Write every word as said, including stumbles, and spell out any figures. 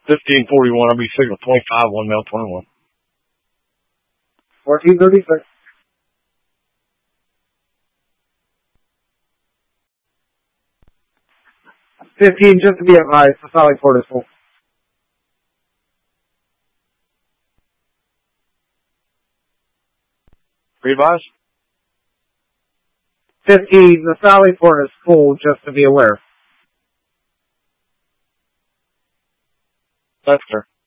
fifteen forty-one, I'll be signal twenty-five, one male twenty-one. fourteen thirty-six. fifteen, just to be advised, the Sally Port is full. Revise? fifteen, the Sally Port is full, just to be aware. That's fair.